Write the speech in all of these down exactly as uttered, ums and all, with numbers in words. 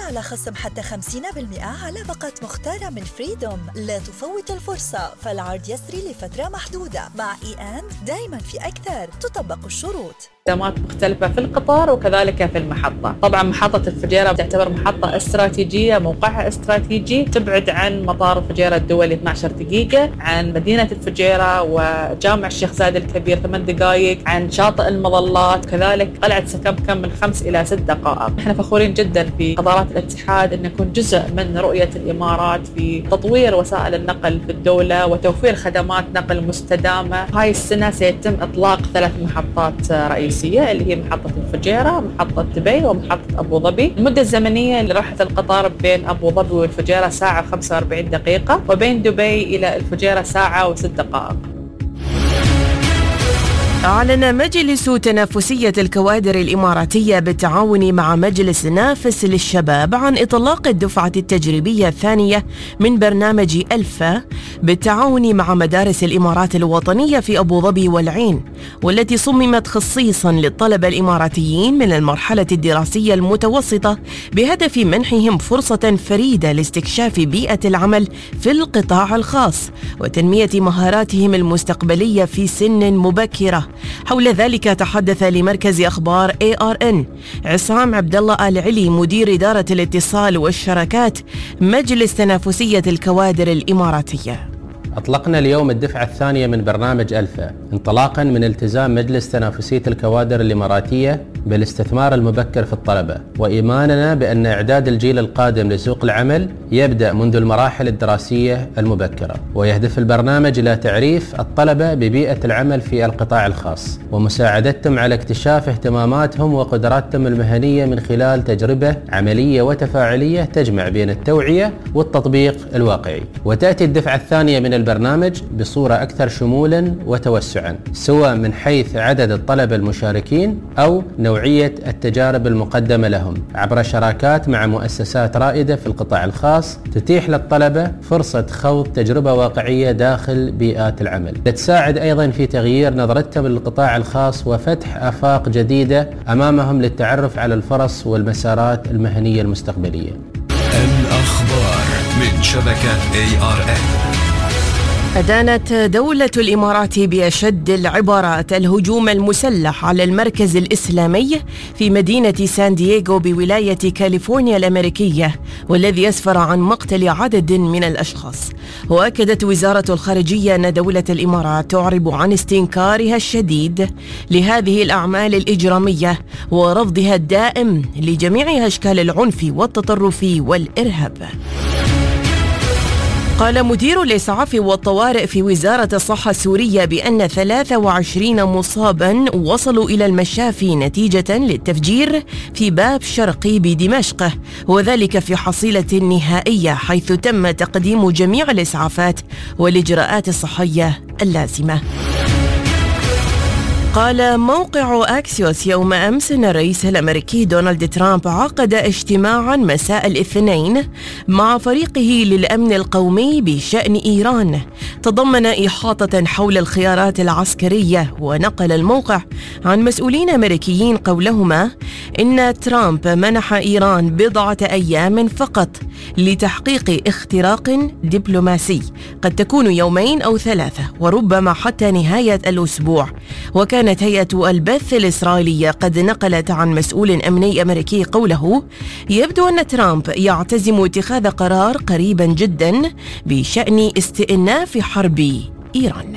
على خصم حتى خمسين بالمئة على باقة مختارة من فريدوم. لا تفوت الفرصة، فالعرض يسري لفترة محدودة. مع إي أند دايما في أكثر، تطبق الشروط. خدمات مختلفة في القطار وكذلك في المحطة. طبعا محطة الفجيرة تعتبر محطة استراتيجية، موقعها استراتيجي، تبعد عن مطار الفجيرة الدولي اثنتي عشرة دقيقة، عن مدينة الفجيرة وجامع الشيخ زايد الكبير ثمان دقائق، عن شاطئ المظلات، كذلك قلعة سكمكم من خمس إلى ست دقائق. احنا فخورين جدا في قطارات الاتحاد أن نكون جزء من رؤية الإمارات في تطوير وسائل النقل في الدولة وتوفير خدمات نقل مستدامة. هاي السنة سيتم إطلاق ثلاث محطات رئيسية اللي هي محطة الفجيرة، محطة دبي، ومحطة أبو ظبي. المدة الزمنية لرحلة القطار بين أبو ظبي والفجيرة ساعة وخمسة وأربعين دقيقة، وبين دبي إلى الفجيرة ساعة وست دقائق. أعلن مجلس تنافسية الكوادر الإماراتية بالتعاون مع مجلس نافس للشباب عن إطلاق الدفعة التجريبية الثانية من برنامج ألفا بالتعاون مع مدارس الإمارات الوطنية في أبو ظبي والعين، والتي صممت خصيصا للطلبة الإماراتيين من المرحلة الدراسية المتوسطة بهدف منحهم فرصة فريدة لاستكشاف بيئة العمل في القطاع الخاص وتنمية مهاراتهم المستقبلية في سن مبكرة. حول ذلك تحدث لمركز أخبار إيه آر إن عصام عبد الله آل علي مدير إدارة الاتصال والشراكات مجلس تنافسية الكوادر الإماراتية. أطلقنا اليوم الدفعة الثانية من برنامج ألفا انطلاقا من التزام مجلس تنافسية الكوادر الإماراتية بالاستثمار المبكر في الطلبة، وإيماننا بأن إعداد الجيل القادم لسوق العمل يبدأ منذ المراحل الدراسية المبكرة، ويهدف البرنامج إلى تعريف الطلبة ببيئة العمل في القطاع الخاص ومساعدتهم على اكتشاف اهتماماتهم وقدراتهم المهنية من خلال تجربة عملية وتفاعلية تجمع بين التوعية والتطبيق الواقعي. وتأتي الدفعة الثانية من البرنامج بصورة أكثر شمولا وتوسعا، سواء من حيث عدد الطلبة المشاركين أو نوعية التجارب المقدمة لهم عبر شراكات مع مؤسسات رائدة في القطاع الخاص تتيح للطلبة فرصة خوض تجربة واقعية داخل بيئات العمل، تساعد أيضا في تغيير نظرتهم للقطاع الخاص وفتح آفاق جديدة أمامهم للتعرف على الفرص والمسارات المهنية المستقبلية. الأخبار من شبكة إيه آر إن. أدانت دولة الإمارات بأشد العبارات الهجوم المسلح على المركز الإسلامي في مدينة سان دييغو بولاية كاليفورنيا الأمريكية، والذي أسفر عن مقتل عدد من الأشخاص. وأكدت وزارة الخارجية أن دولة الإمارات تعرب عن استنكارها الشديد لهذه الأعمال الإجرامية ورفضها الدائم لجميع أشكال العنف والتطرف والإرهاب. قال مدير الإسعاف والطوارئ في وزارة الصحة السورية بأن ثلاثة وعشرين مصاباً وصلوا إلى المشافي نتيجة للتفجير في باب شرقي بدمشق، وذلك في حصيلة نهائية حيث تم تقديم جميع الإسعافات والإجراءات الصحية اللازمة. قال موقع أكسيوس يوم أمس أن الرئيس الأمريكي دونالد ترامب عقد اجتماعا مساء الاثنين مع فريقه للأمن القومي بشأن إيران تضمن إحاطة حول الخيارات العسكرية. ونقل الموقع عن مسؤولين أمريكيين قولهما إن ترامب منح إيران بضعة أيام فقط لتحقيق اختراق دبلوماسي قد تكون يومين أو ثلاثة وربما حتى نهاية الأسبوع. وكان كانت هيئة البث الإسرائيلية قد نقلت عن مسؤول أمني أمريكي قوله يبدو أن ترامب يعتزم اتخاذ قرار قريبا جدا بشأن استئناف حرب إيران.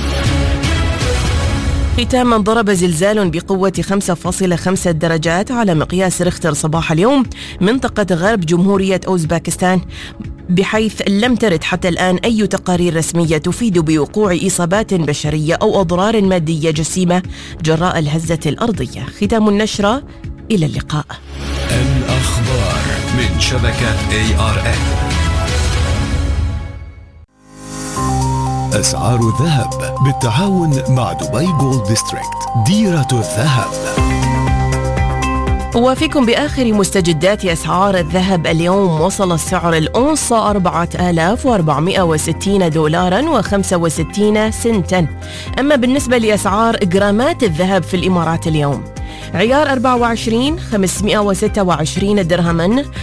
ختاما، ضرب زلزال بقوة خمسة فاصلة خمسة درجات على مقياس ريختر صباح اليوم منطقة غرب جمهورية أوزباكستان، بحيث لم ترد حتى الآن أي تقارير رسمية تفيد بوقوع إصابات بشرية أو أضرار مادية جسيمة جراء الهزة الأرضية. ختام النشرة، إلى اللقاء. الأخبار من شبكة إيه آر إن. أسعار الذهب بالتعاون مع دبي جولد ديستريكت، ديرة الذهب. وفيكم بآخر مستجدات أسعار الذهب اليوم. وصل السعر الأونصة أربعة آلاف وأربعمائة وستين دولارا وخمسة وستين سنتا. أما بالنسبة لأسعار جرامات الذهب في الإمارات اليوم، عيار أربعة وعشرين خمسمائة وستة وعشرين درهما